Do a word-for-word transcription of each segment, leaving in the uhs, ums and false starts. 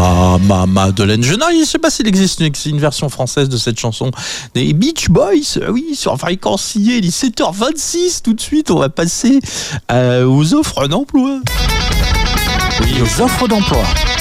Ah, ma Madeleine. Je ne sais pas s'il existe une, une version française de cette chanson des Beach Boys. Oui, sur Fréquencier, il est sept heures vingt-six. Tout de suite, on va passer euh, aux offres d'emploi. Oui, aux offres d'emploi.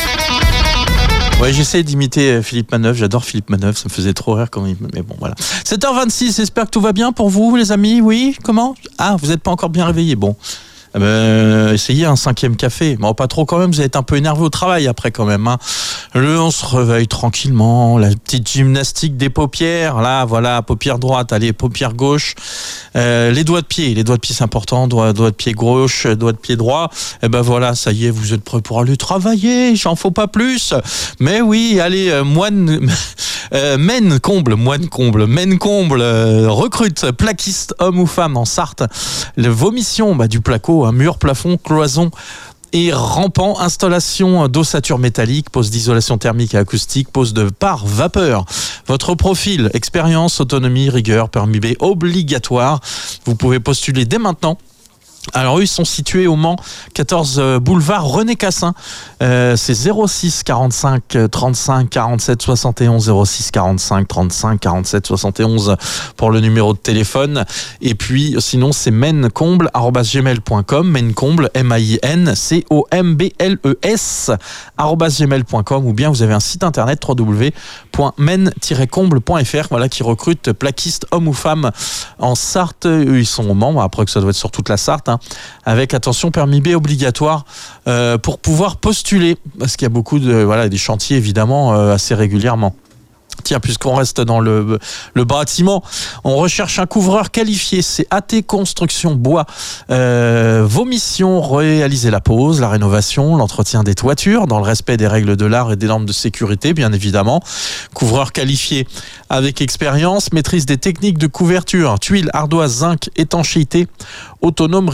Ouais, j'essaie d'imiter Philippe Manœuvre. J'adore Philippe Manœuvre. Ça me faisait trop rire quand il... Mais bon, voilà. sept heures vingt-six. J'espère que tout va bien pour vous, les amis. Oui, comment ? Ah, vous n'êtes pas encore bien réveillés. Bon. Eh ben, essayez un cinquième café. Bon, pas trop quand même, vous allez être un peu énervé au travail après quand même. Hein. Le, on se réveille tranquillement, la petite gymnastique des paupières, là, voilà, paupière droite, allez, paupière gauche. Euh, les doigts de pied, les doigts de pied c'est important, doigts, doigts de pied gauche, doigts de pied droit. Et ben voilà, ça y est, vous êtes prêts pour aller travailler, j'en faut pas plus. Mais oui, allez, euh, moine, euh, mène comble, moine comble, mène comble, euh, recrute, plaquiste, homme ou femme en Sarthe. Le vomission, bah, du placo, un mur, plafond, cloison et rampant, installation d'ossature métallique, pose d'isolation thermique et acoustique, pose de pare vapeur. Votre profil, expérience, autonomie, rigueur, permis B obligatoire. Vous pouvez postuler dès maintenant. Alors eux, ils sont situés au Mans, quatorze boulevard René Cassin. Euh, c'est zéro six quarante-cinq trente-cinq quarante-sept soixante et onze, zéro six quarante-cinq trente-cinq quarante-sept soixante et onze pour le numéro de téléphone. Et puis sinon, c'est maincomble arobase gmail point com, maincomble, M A I N C O M B L E S, arobase gmail point com, ou bien vous avez un site internet w w w point main tiret comble point f r, voilà, qui recrute plaquistes, hommes ou femmes en Sarthe. Eux, ils sont au Mans, après que ça doit être sur toute la Sarthe, hein. Avec, attention, permis B obligatoire euh, pour pouvoir postuler, parce qu'il y a beaucoup de, voilà, des chantiers évidemment euh, assez régulièrement. Tiens, puisqu'on reste dans le, le bâtiment, on recherche un couvreur qualifié. C'est A T Construction Bois. Euh, vos missions, réaliser la pose, la rénovation, l'entretien des toitures, dans le respect des règles de l'art et des normes de sécurité, bien évidemment. Couvreur qualifié avec expérience, maîtrise des techniques de couverture, tuiles, ardoises, zinc, étanchéité, autonome,